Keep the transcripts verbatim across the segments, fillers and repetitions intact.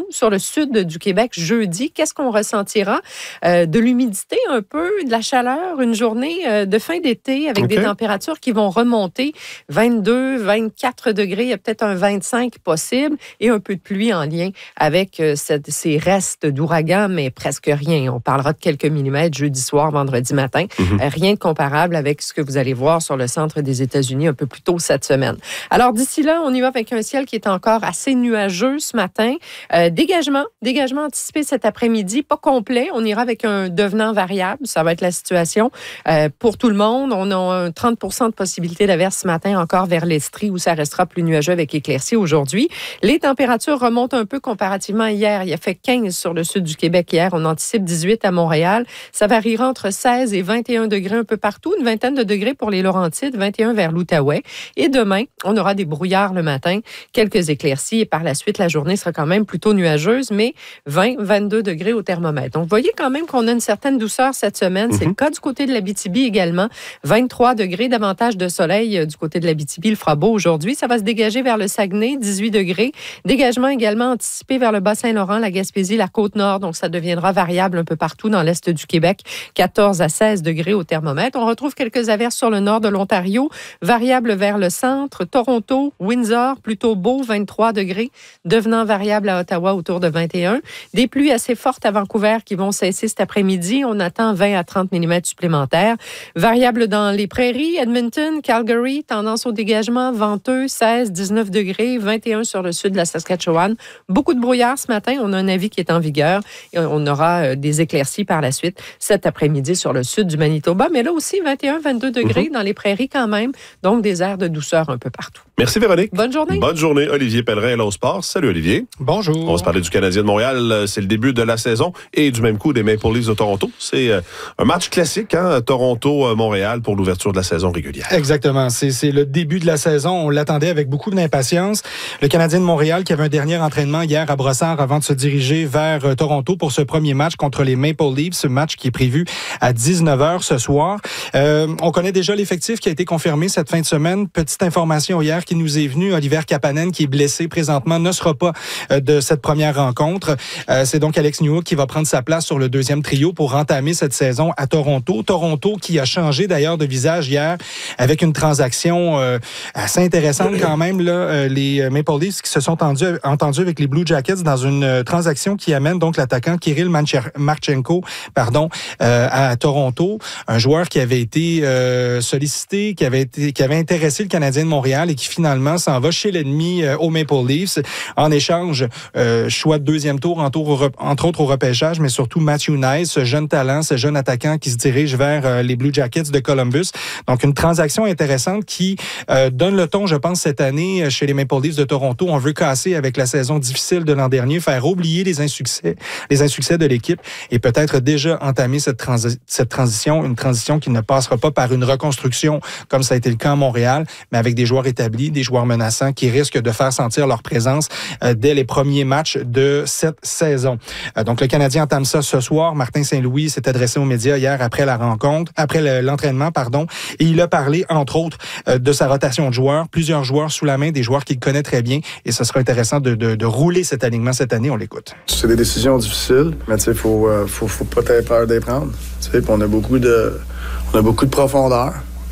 surtout sur le sud du Québec jeudi. Qu'est-ce qu'on ressentira? Euh, de l'humidité un peu, de la chaleur, une journée euh, de fin d'été avec okay. des températures qui vont remonter vingt-deux, vingt-quatre degrés, il y a peut-être un vingt-cinq possible et un peu de pluie en lien avec euh, cette, ces restes d'ouragan, mais presque rien. On parlera de quelques millimètres jeudi soir, vendredi matin. Mm-hmm. Euh, rien de comparable avec ce que vous allez voir sur le centre des États-Unis un peu plus tôt cette semaine. Alors d'ici là, on y va avec un ciel qui est encore assez nuageux ce matin. Euh, dégagement, dégagement anticipé cet après-midi, pas complet. On ira avec un devenant variable. Ça va être la situation euh, pour tout le monde. On a un trente pour cent de possibilité d'averse ce matin encore vers l'Estrie où ça restera plus nuageux avec éclaircies aujourd'hui. Les températures remontent un peu comparativement à hier. Il a fait quinze sur le sud du Québec hier. On anticipe dix-huit à Montréal. Ça variera entre seize et vingt et un degrés un peu partout. Une vingtaine de degrés pour les Laurentides, vingt et un vers l'Outaouais. Et demain, on aura des brouillards le matin, quelques éclaircies et par la suite, la journée sera quand même plutôt nuageuse, mais vingt à vingt-deux degrés au thermomètre. Donc, vous voyez quand même qu'on a une certaine douceur cette semaine. Mm-hmm. C'est le cas du côté de l'Abitibi également. vingt-trois degrés, davantage de soleil du côté de l'Abitibi. Il fera beau aujourd'hui. Ça va se dégager vers le Saguenay, dix-huit degrés. Dégagement également anticipé vers le Bas-Saint-Laurent, la Gaspésie, la Côte-Nord. Donc, ça deviendra variable un peu partout dans l'est du Québec. quatorze à seize degrés au thermomètre. On retrouve quelques averses sur le nord de l'Ontario. Variable vers le centre. Toronto, Windsor, plutôt beau, vingt-trois degrés. Devenant variable à Ottawa autour de vingt et un. Des pluies assez fortes à Vancouver qui vont cesser cet après-midi. On attend vingt à trente millimètres supplémentaires. Variable dans les prairies, Edmonton, Calgary, tendance au dégagement, venteux, seize, dix-neuf degrés, vingt et un sur le sud de la Saskatchewan. Beaucoup de brouillard ce matin. On a un avis qui est en vigueur. Et on aura des éclaircies par la suite cet après-midi sur le sud du Manitoba. Mais là aussi, vingt et un, vingt-deux degrés mm-hmm. dans les prairies quand même. Donc, des airs de douceur un peu partout. Merci Véronique. Bonne journée. Bonne journée. Olivier Pellerin, Hello Sport. Salut Olivier. Bonjour. On va se parler du Canadien de Montréal. C'est le début de la saison et du même coup des Maple Leafs de Toronto. C'est un match classique, hein, Toronto-Montréal pour l'ouverture de la saison régulière. Exactement. C'est, c'est le début de la saison. On l'attendait avec beaucoup d'impatience. Le Canadien de Montréal qui avait un dernier entraînement hier à Brossard avant de se diriger vers euh, Toronto pour ce premier match contre les Maple Leafs. Ce match qui est prévu à dix-neuf heures ce soir. Euh, on connaît déjà l'effectif qui a été confirmé cette fin de semaine. Petite information hier qui nous est venue. Oliver Kapanen, qui est blessé présentement, ne sera pas euh, de cette première rencontre. Euh, c'est donc Alex Newhook qui va prendre sa place sur le deuxième trio pour entamer cette saison à Toronto. Toronto qui a changé d'ailleurs de visage hier avec une transaction euh, assez intéressante quand même. Là, euh, les Maple Leafs qui se sont entendus, entendus avec les Blue Jackets dans une euh, transaction qui amène donc l'attaquant Kirill Marchenko pardon, euh, à Toronto. Un joueur qui avait été euh, sollicité, qui avait, été, qui avait intéressé le Canadien de Montréal et qui finalement s'en va chez l'ennemi euh, aux Maple Leafs. En échange, euh, choix de deuxième tour, entre, entre autres au repêchage, mais surtout Matthew Nice, ce jeune talent, ce jeune attaquant qui se dirige vers euh, les Blue Jackets de Columbus. Donc, une transaction intéressante qui euh, donne le ton, je pense, cette année chez les Maple Leafs de Toronto. On veut casser avec la saison difficile de l'an dernier, faire oublier les insuccès, les insuccès de l'équipe et peut-être déjà entamer cette, transi- cette transition, une transition qui ne passera pas par une reconstruction comme ça a été le cas à Montréal, mais avec des joueurs établis, des joueurs menaçants qui risquent de faire sentir leur présence euh, dès les premiers matchs de cette saison. Euh, donc, le Canadien entame ça ce soir. Martin Saint-Louis s'est adressé aux médias hier après la rencontre, après le, l'entraînement, pardon, et il a parlé, entre autres, euh, de sa rotation de joueurs. Plusieurs joueurs sous la main, des joueurs qu'il connaît très bien, et ce sera intéressant de, de, de rouler cet alignement cette année. On l'écoute. C'est des décisions difficiles, mais tu sais, faut, euh, faut, faut pas avoir peur de les prendre. Tu sais, on a beaucoup de, on a beaucoup de profondeur,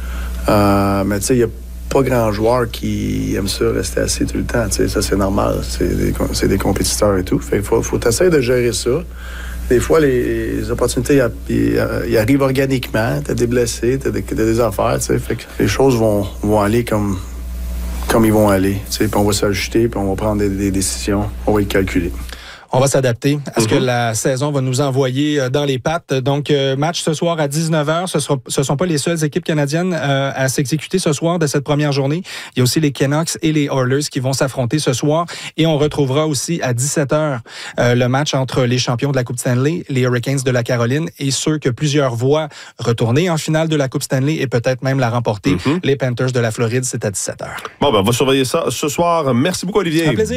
euh, mais tu sais, il y a pas grand joueur qui aime ça, rester assis tout le temps. Tu sais, ça, c'est normal. C'est des, c'est des compétiteurs et tout. Fait qu'il faut, faut essayer de gérer ça. Des fois, les, les opportunités, ils arrivent organiquement. T'as des blessés, t'as des, t'as des affaires, tu sais. Fait que les choses vont, vont aller comme, comme ils vont aller. Tu sais, puis on va s'ajuster, puis on va prendre des, des décisions. On va y calculer. On va s'adapter à ce mm-hmm. que la saison va nous envoyer dans les pattes. Donc, euh, match ce soir à dix-neuf heures. Ce ne ce sont pas les seules équipes canadiennes euh, à s'exécuter ce soir de cette première journée. Il y a aussi les Canucks et les Oilers qui vont s'affronter ce soir. Et on retrouvera aussi à dix-sept heures euh, le match entre les champions de la Coupe Stanley, les Hurricanes de la Caroline, et ceux que plusieurs voient retourner en finale de la Coupe Stanley et peut-être même la remporter. Mm-hmm. Les Panthers de la Floride, c'est à dix-sept heures. Bon, ben, on va surveiller ça ce soir. Merci beaucoup, Olivier. Un plaisir.